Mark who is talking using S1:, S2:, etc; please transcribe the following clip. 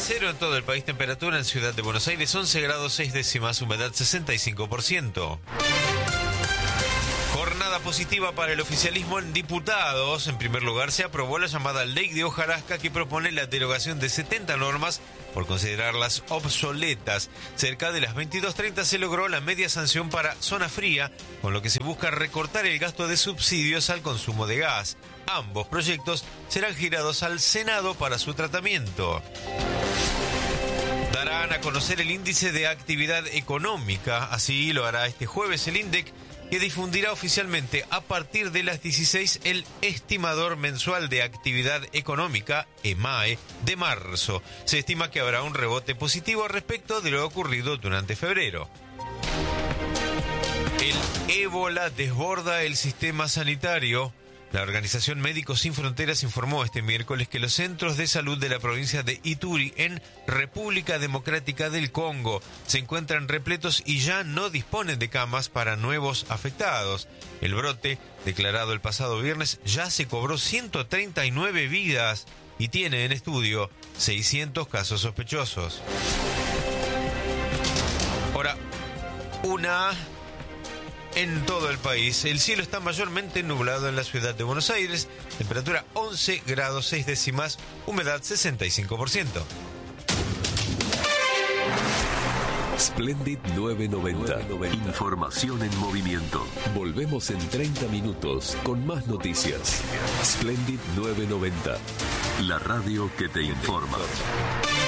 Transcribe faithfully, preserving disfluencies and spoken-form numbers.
S1: cero en todo el país. Temperatura en Ciudad de Buenos Aires once grados seis décimas, humedad sesenta y cinco por ciento. Jornada positiva para el oficialismo en diputados. En primer lugar, se aprobó la llamada Ley de Hojarasca, que propone la derogación de setenta normas por considerarlas obsoletas. Cerca de las veintidós treinta se logró la media sanción para Zona Fría, con lo que se busca recortar el gasto de subsidios al consumo de gas. Ambos proyectos serán girados al Senado para su tratamiento. Darán a conocer el índice de actividad económica. Así lo hará este jueves el INDEC, que difundirá oficialmente a partir de las dieciséis el estimador mensual de actividad económica, EMAE, de marzo. Se estima que habrá un rebote positivo respecto de lo ocurrido durante febrero. El ébola desborda el sistema sanitario. La Organización Médicos Sin Fronteras informó este miércoles que los centros de salud de la provincia de Ituri, en República Democrática del Congo, se encuentran repletos y ya no disponen de camas para nuevos afectados. El brote, declarado el pasado viernes, ya se cobró ciento treinta y nueve vidas y tiene en estudio seiscientos casos sospechosos. Ahora, una... En todo el país, el cielo está mayormente nublado en la ciudad de Buenos Aires, temperatura once grados seis décimas, humedad sesenta y cinco por ciento.
S2: Splendid novecientos noventa. Información en movimiento. Volvemos en treinta minutos con más noticias. Splendid novecientos noventa. La radio que te informa.